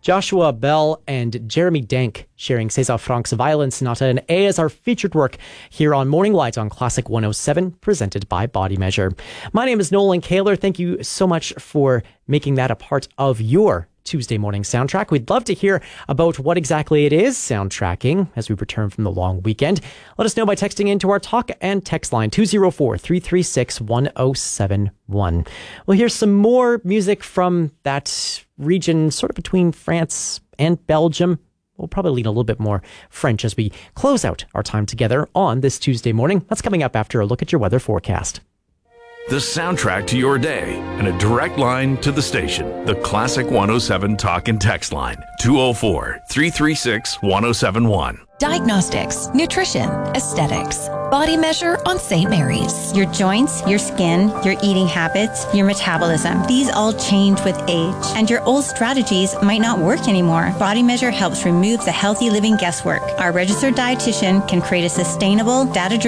Joshua Bell and Jeremy Dank sharing César Franck's Violin Sonata in A as our featured work here on Morning Light on Classic 107, presented by Body Measure. My name is Nolan Kaler. Thank you so much for making that a part of your Tuesday morning soundtrack. We'd love to hear about what exactly it is soundtracking as we return from the long weekend. Let us know by texting into our talk and text line 204-336-1071. We'll hear some more music from that region sort of between France and Belgium. We'll probably lean a little bit more French as we close out our time together on this Tuesday morning. That's coming up after a look at your weather forecast. The soundtrack to your day and a direct line to the station. The Classic 107 talk and text line 204-336-1071. Diagnostics, nutrition, aesthetics. Body Measure on St. Mary's. Your joints, your skin, your eating habits, your metabolism. These all change with age. And your old strategies might not work anymore. Body Measure helps remove the healthy living guesswork. Our registered dietitian can create a sustainable, data-driven